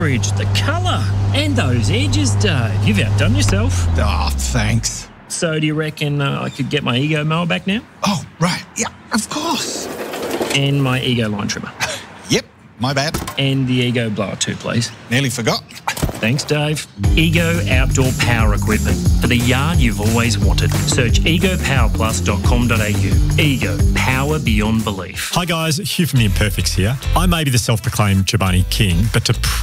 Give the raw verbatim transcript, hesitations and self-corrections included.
coverage, the colour, and those edges, Dave. You've outdone yourself. Oh, thanks. So do you reckon uh, I could get my Ego mower back now? Oh, right. Yeah, of course. And my Ego line trimmer. Yep, my bad. And the Ego blower too, please. Nearly forgot. Thanks, Dave. Ego Outdoor Power Equipment for the yard you've always wanted. Search ego power plus dot com dot a u. Ego, power beyond belief. Hi guys, Hugh from The Imperfects here. I may be the self-proclaimed Chobani King, but to